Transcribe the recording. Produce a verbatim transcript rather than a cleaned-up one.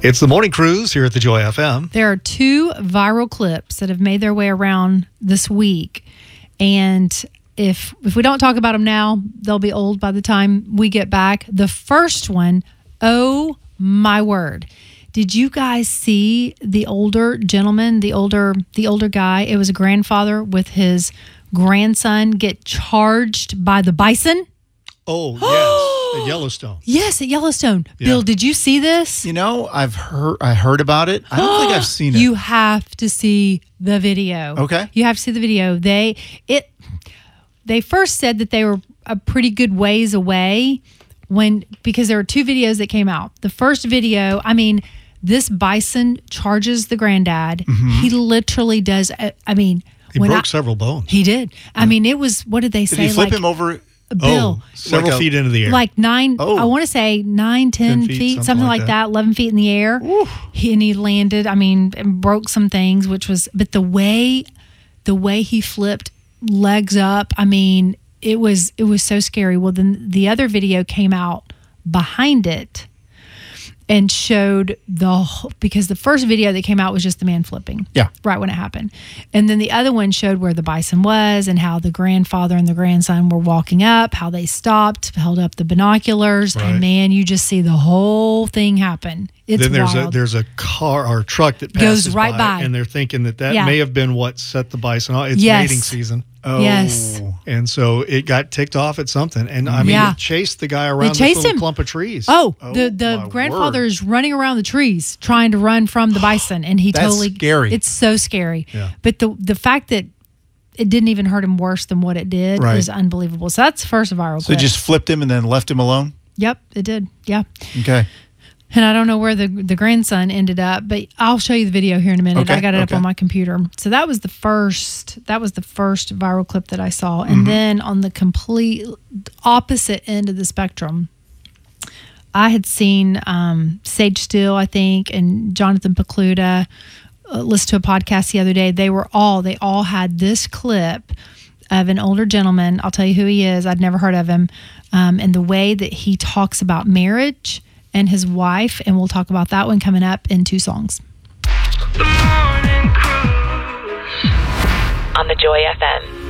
It's the Morning Cruise here at the Joy F M. There are two viral clips that have made their way around this week. And if if we don't talk about them now, they'll be old by the time we get back. The first one, oh my word. Did you guys see the older gentleman, the older the older guy? It was a grandfather with his grandson get charged by the bison. Oh, yes, at Yellowstone. Yes, at Yellowstone. Yeah. Bill, did you see this? You know, I've heard I heard about it. I don't think I've seen it. You have to see the video. Okay. You have to see the video. They it they first said that they were a pretty good ways away when because there were two videos that came out. The first video, I mean, this bison charges the granddad. Mm-hmm. He literally does. I mean, he when broke I, several bones. He did. I mean, it was. What did they say? Did he flip like, him over? Bill, oh, several like a, feet into the air. like nine, oh. I want to say nine, ten, ten feet, feet, something, something like like that. that, eleven feet in the air. He, and he landed, I mean, and broke some things, which was, but the way, the way he flipped legs up, I mean, it was, it was so scary. Well, then the other video came out behind it and showed the whole, because the first video that came out was just the man flipping. Yeah. Right when it happened. And then the other one showed where the bison was and how the grandfather and the grandson were walking up, how they stopped, held up the binoculars. Right. And man, you just see the whole thing happen. It's then there's wild. a there's a car or truck that passes Goes right by. and they're thinking that that Yeah. may have been what set the bison off. It's Yes. mating season. Oh. Yes. And so it got ticked off at something. And I mean, Yeah. it chased the guy around this chased little him. clump of trees. Oh, Oh, the, the my grandfather word. is running around the trees trying to run from the bison, and he That's totally scary. It's so scary. Yeah. But the the fact that it didn't even hurt him worse than what it did Right. is unbelievable. So that's the first viral So clip. just flipped him and then left him alone? Yep, it did. Yeah. Okay. And I don't know where the the grandson ended up, but I'll show you the video here in a minute. Okay, I got it okay. up on my computer. So that was the first that was the first viral clip that I saw. And Mm-hmm. then on the complete opposite end of the spectrum, I had seen um, Sage Steele, I think, and Jonathan Pokluda uh, listen to a podcast the other day. They were all they all had this clip of an older gentleman. I'll tell you who he is. I'd never heard of him. Um, and the way that he talks about marriage and his wife, and we'll talk about that one coming up in two songs. The Morning Cruise on the Joy F M.